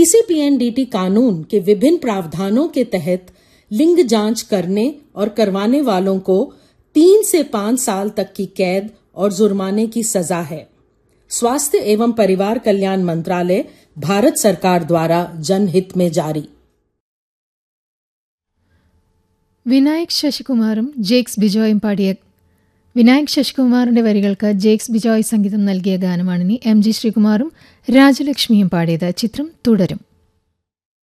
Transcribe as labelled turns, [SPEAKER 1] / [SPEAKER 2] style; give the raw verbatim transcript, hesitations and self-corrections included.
[SPEAKER 1] PCPNDT कानून के विभिन्न प्रावधानों के तहत लिंग जांच करने और करवाने वालों को तीन से पांच साल तक की कैद और जुर्माने की सजा है। स्वास्थ्य एवं परिवार कल्याण मंत्रालय, भारत सरकार द्वारा जनहित में जारी।
[SPEAKER 2] വിനായക് ശശികുമാറും ജേക്സ് ബിജോയും പാടിയ വിനായക് ശശികുമാറിന്റെ വരികൾക്ക് ജേക്സ് ബിജോയ് സംഗീതം നൽകിയ ഗാനമാണിനി. എം ജി ശ്രീകുമാറും രാജലക്ഷ്മിയും പാടിയത്. ചിത്രം തുടരും.